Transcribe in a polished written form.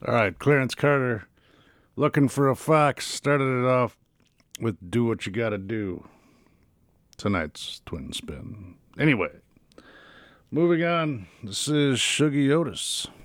All right, Clarence Carter, Looking for a Fox, started it off with Do What You Gotta Do. Tonight's Twin Spin. Anyway, moving on, this is Shuggy Otis.